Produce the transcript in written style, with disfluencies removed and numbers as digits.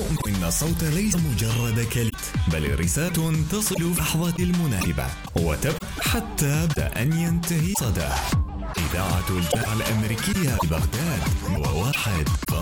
إن الصوت ليس مجرد كلمات، بل رسالة تصل في اللحظة المناسبة وتبقى حتى بدأ أن ينتهي صداه. إذاعة الجامعة الأمريكية ببغداد، وواحد